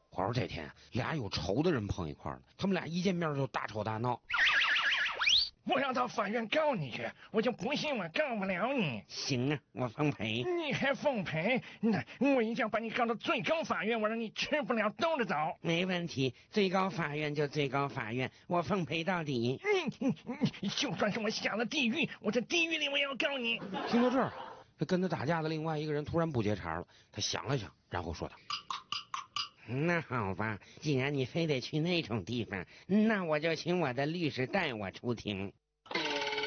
话说这天俩有仇的人碰一块了，他们俩一见面就大吵大闹。 我要到法院告你去，我就不信我告不了你。 行啊，我奉陪。 你还奉陪？那我一定要把你告到最高法院，我让你吃不了兜着走。 没问题，最高法院就最高法院，我奉陪到底。 就算是我下了地狱，我在地狱里我也要告你。 听到这儿，这跟他打架的另外一个人突然不接茬了，他想了想，然后说道：那好吧，既然你非得去那种地方，那我就请我的律师带我出庭。